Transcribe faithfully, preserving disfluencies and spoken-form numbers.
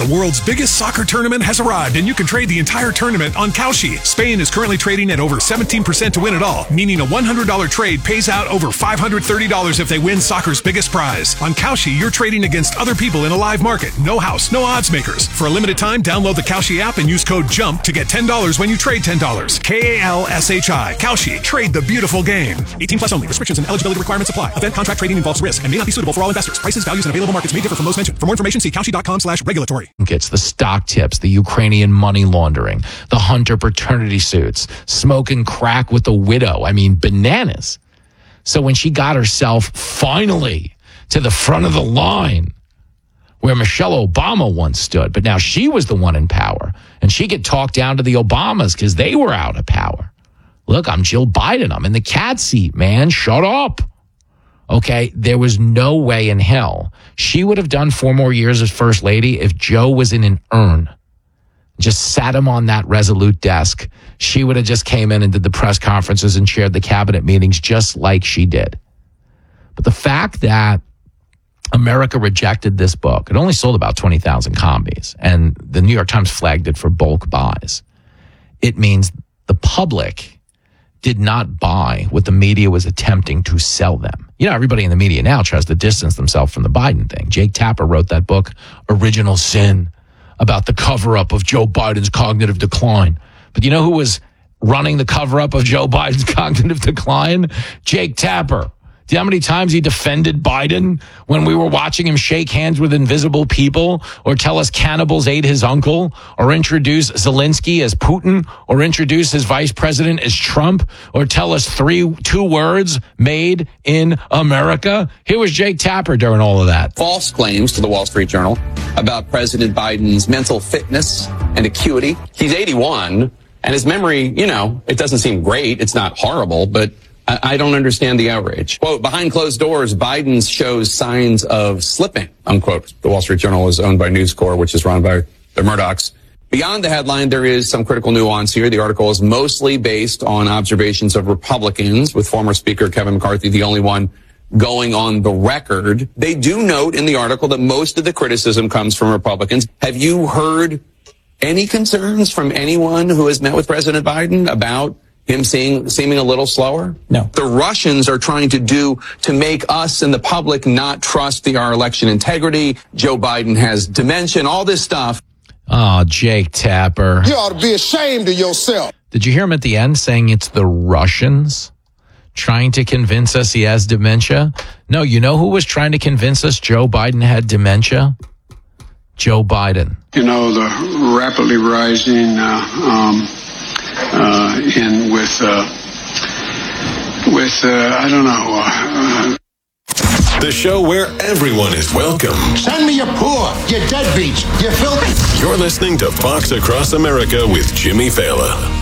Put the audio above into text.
The world's biggest soccer tournament has arrived, and you can trade the entire tournament on Kalshi. Spain is currently trading at over seventeen percent to win it all, meaning a one hundred dollars trade pays out over five hundred thirty dollars if they win soccer's biggest prize. On Kalshi, you're trading against other people in a live market. No house, no odds makers. For a limited time, download the Kalshi app and use code JUMP to get ten dollars when you trade ten dollars. K A L S H I. Kalshi. Trade the beautiful game. eighteen plus only. Restrictions and eligibility requirements apply. Event contract trading involves risk and may not be suitable for all investors. Prices, values, and available markets may differ from those mentioned. For more information, see Kalshi.com slash regulatory. It's the stock tips, the Ukrainian money laundering, the Hunter paternity suits, smoking crack with the widow. I mean, bananas. So when she got herself finally to the front of the line where Michelle Obama once stood, but now she was the one in power, and she could talk down to the Obamas because they were out of power. Look, I'm Jill Biden. I'm in the cat seat, man. Shut up. Okay, there was no way in hell she would have done four more years as first lady if Joe was in an urn. Just sat him on that Resolute desk. She would have just came in and did the press conferences and chaired the cabinet meetings just like she did. But the fact that America rejected this book, it only sold about twenty thousand copies, and the New York Times flagged it for bulk buys. It means the public did not buy what the media was attempting to sell them. You know, everybody in the media now tries to distance themselves from the Biden thing. Jake Tapper wrote that book, Original Sin, about the cover-up of Joe Biden's cognitive decline. But you know who was running the cover-up of Joe Biden's cognitive decline? Jake Tapper. Do you know how many times he defended Biden when we were watching him shake hands with invisible people, or tell us cannibals ate his uncle, or introduce Zelensky as Putin, or introduce his vice president as Trump, or tell us three, two words made in America? Here was Jake Tapper during all of that. False claims to the Wall Street Journal about President Biden's mental fitness and acuity. He's eighty-one, and his memory, you know, it doesn't seem great. It's not horrible, but I don't understand the outrage. Quote, behind closed doors, Biden shows signs of slipping, unquote. The Wall Street Journal is owned by News Corp, which is run by the Murdochs. Beyond the headline, there is some critical nuance here. The article is mostly based on observations of Republicans, with former Speaker Kevin McCarthy the only one going on the record. They do note in the article that most of the criticism comes from Republicans. Have you heard any concerns from anyone who has met with President Biden about him seeing, seeming a little slower? No. The Russians are trying to do to make us and the public not trust the, our election integrity. Joe Biden has dementia, all this stuff. Oh, Jake Tapper. You ought to be ashamed of yourself. Did you hear him at the end saying it's the Russians trying to convince us he has dementia? No, you know who was trying to convince us Joe Biden had dementia? Joe Biden. You know, the rapidly rising uh, um, uh, in with, uh, with uh, I don't know. Uh, the show where everyone is welcome. Send me your poor, your deadbeats, your filthy. You're listening to Fox Across America with Jimmy Fallon.